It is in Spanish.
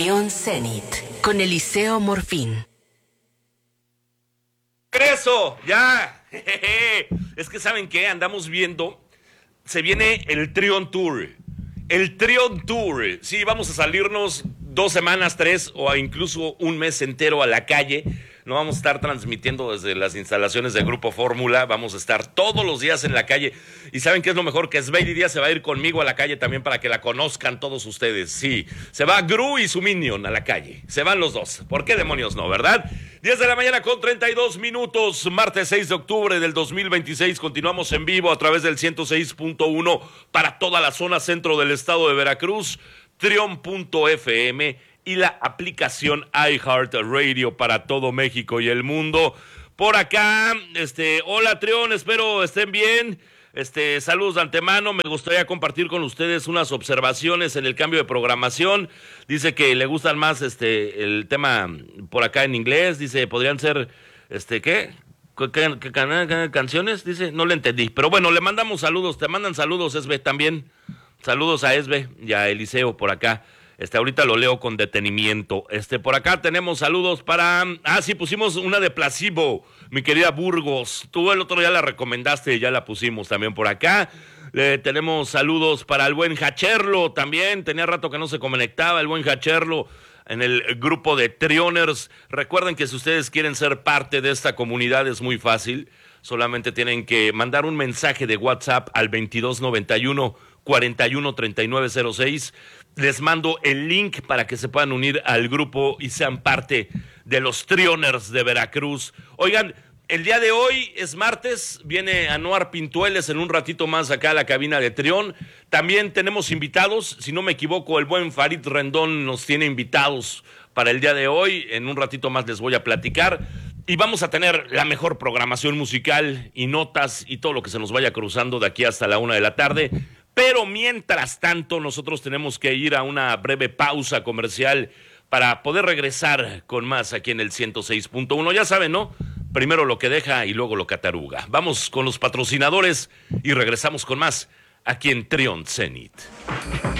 Trión Zenit con Eliseo Morfín. ¡Regreso! ¡Ya! Es que ¿saben qué? Andamos viendo, se viene el Trión Tour. El Trión Tour. Sí, vamos a salirnos 2 semanas, 3 o incluso un mes entero a la calle. No vamos a estar transmitiendo desde las instalaciones de Grupo Fórmula. Vamos a estar todos los días en la calle. ¿Y saben qué es lo mejor? Que Sveidi Díaz se va a ir conmigo a la calle también para que la conozcan todos ustedes. Sí, se va Gru y su Minion a la calle. Se van los dos. ¿Por qué demonios no, verdad? 10 de la mañana con 32 minutos. Martes 6 de octubre del 2026. Continuamos en vivo a través del 106.1 para toda la zona centro del estado de Veracruz. Trión.fm y la aplicación iHeartRadio para todo México y el mundo. Por acá, hola Trión, espero estén bien. Saludos de antemano, me gustaría compartir con ustedes unas observaciones en el cambio de programación. Dice que le gustan más el tema por acá en inglés, dice, podrían ser ¿qué? ¿Qué canciones? Dice, no le entendí. Pero bueno, le mandamos saludos, te mandan saludos, Esbe, también. Saludos a Esbe y a Eliseo por acá. Ahorita lo leo con detenimiento. Por acá tenemos saludos para... sí, pusimos una de Placebo, mi querida Burgos. Tú el otro día la recomendaste y ya la pusimos también por acá. Tenemos saludos para el buen Hacherlo también. Tenía rato que no se conectaba el buen Hacherlo en el grupo de Trioners. Recuerden que si ustedes quieren ser parte de esta comunidad es muy fácil. Solamente tienen que mandar un mensaje de WhatsApp al 2291 413906. Les mando el link para que se puedan unir al grupo y sean parte de los Trioners de Veracruz. Oigan, el día de hoy es martes, viene Anuar Pintueles en un ratito más acá a la cabina de Trión. También tenemos invitados, si no me equivoco, el buen Farid Rendón nos tiene invitados para el día de hoy. En un ratito más les voy a platicar. Y vamos a tener la mejor programación musical y notas y todo lo que se nos vaya cruzando de aquí hasta la 1 de la tarde. Pero mientras tanto, nosotros tenemos que ir a una breve pausa comercial para poder regresar con más aquí en el 106.1. Ya saben, ¿no? Primero lo que deja y luego lo que ataruga. Vamos con los patrocinadores y regresamos con más aquí en Trión Zenit.